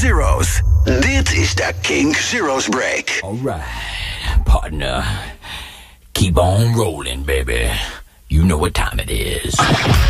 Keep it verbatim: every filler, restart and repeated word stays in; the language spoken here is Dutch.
Zero's. Dit is de Kink Zero's Break. Alright, partner. Keep on rolling, baby. You know what time it is.